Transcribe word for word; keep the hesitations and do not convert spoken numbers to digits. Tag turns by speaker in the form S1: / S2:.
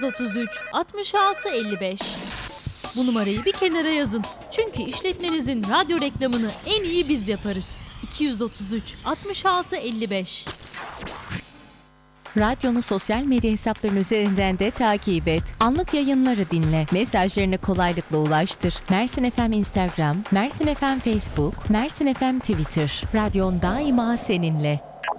S1: otuz üç altmış altı elli beş. Bu numarayı bir kenara yazın. Çünkü işletmenizin radyo reklamını en iyi biz yaparız. iki otuz üç altmış altı elli beş.
S2: Radyonu sosyal medya hesaplarının üzerinden de takip et. Anlık yayınları dinle. Mesajlarını kolaylıkla ulaştır. Mersin F M Instagram, Mersin F M Facebook, Mersin F M Twitter. Radyon daima seninle.